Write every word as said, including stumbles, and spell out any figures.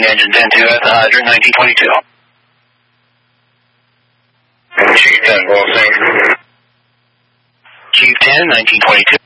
Repeating engine ten two at the hydrant, nineteen twenty-two. Chief ten, Wilson. Chief ten, nineteen twenty-two.